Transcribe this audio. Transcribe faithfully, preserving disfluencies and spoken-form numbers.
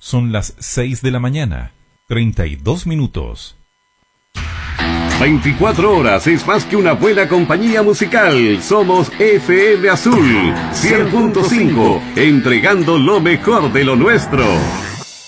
Son las seis de la mañana, treinta y dos minutos. veinticuatro horas es más que una buena compañía musical. Somos F M Azul cien punto cinco, entregando lo mejor de lo nuestro.